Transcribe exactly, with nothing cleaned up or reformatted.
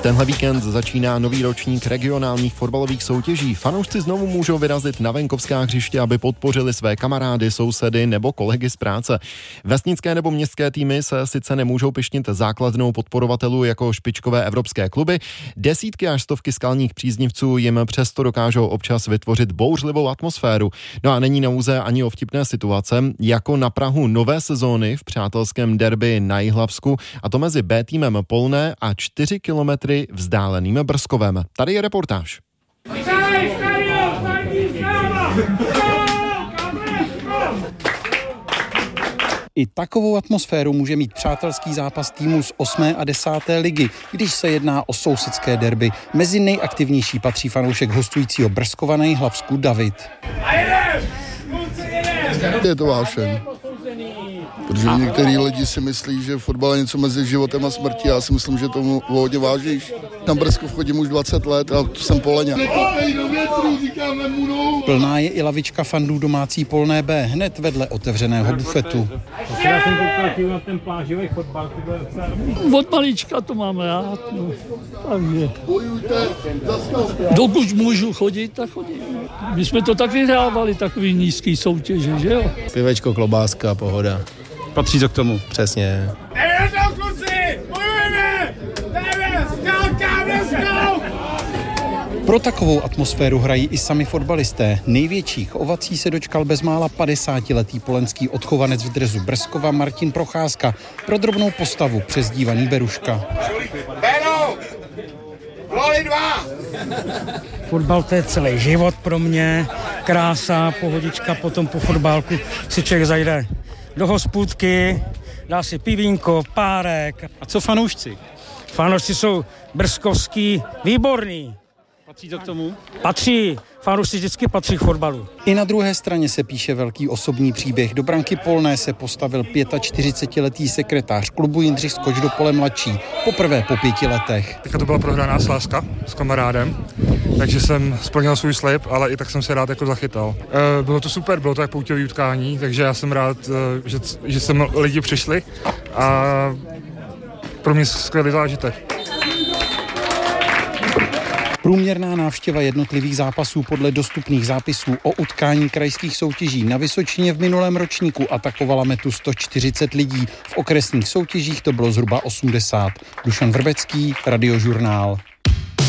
Tenhle víkend začíná nový ročník regionálních fotbalových soutěží. Fanoušci znovu můžou vyrazit na venkovská hřiště, aby podpořili své kamarády, sousedy nebo kolegy z práce. Vesnické nebo městské týmy se sice nemůžou pyšnit základnou podporovatelů jako špičkové evropské kluby, desítky až stovky skalních příznivců jim přesto dokážou občas vytvořit bouřlivou atmosféru. No a není nouze ani o vtipné situace, jako na prahu nové sezóny v přátelském derby na Jihlavsku, a to mezi B týmem Polné a čtyři kilometry vzdáleným Brzkovem. Tady je reportáž. I takovou atmosféru může mít přátelský zápas týmu z osmé a desáté ligy, když se jedná o sousedské derby. Mezi nejaktivnější patří fanoušek hostujícího Brzkova na Jihlavsku David. Je to vášeň. Protože některý lidi si myslí, že fotbal je něco mezi životem a smrtí. Já si myslím, že tomu hodně vážíš. Na Brzkov chodím už dvacet let a to jsem Poleňa. Plná je i lavička fandů domácí Polné B, hned vedle otevřeného bufetu. Já jsem koukal na ten plážový fotbal. Od malička to mám rád. No. Takže dokud můžu chodit, tak chodím. My jsme to tak vyhrávali, takový nízký soutěže, že jo? Pivečko, klobáska, pohoda. Patří to k tomu. Přesně. Pro takovou atmosféru hrají i sami fotbalisté. Největších ovací se dočkal bezmála padesátiletý polenský odchovanec v dresu Brzkova Martin Procházka, pro drobnou postavu přezdívaný Beruška. Fotbal to je celý život pro mě, krása, pohodička, potom po fotbálku si člověk zajde do hospůdky, dá si pivínko, párek. A co fanoušci? Fanoušci jsou brzkovský, výborný. Patří to k tomu? Patří. Fanoušci vždycky patří k fotbalu. I na druhé straně se píše velký osobní příběh. Do branky Polné se postavil čtyřicetiletý sekretář klubu Jindřich Skoč do pole mladší. Poprvé po pěti letech. Teďka to byla prohraná sázka s kamarádem, takže jsem splnil svůj slib, ale i tak jsem se rád jako zachytal. E, bylo to super, bylo to jak pouťový utkání, takže já jsem rád, že, že sem lidi přišli a pro mě skvělý zážitek. Průměrná návštěva jednotlivých zápasů podle dostupných zápisů o utkání krajských soutěží na Vysočině v minulém ročníku atakovala metu sto čtyřicet lidí. V okresních soutěžích to bylo zhruba osmdesát. Dušan Vrbecký, Radiožurnál.